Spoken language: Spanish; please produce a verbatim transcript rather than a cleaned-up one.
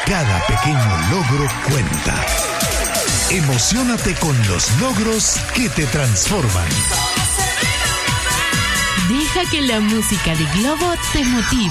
Cada pequeño logro cuenta. Emociónate con los logros que te transforman. Deja que la música de Globo te motive.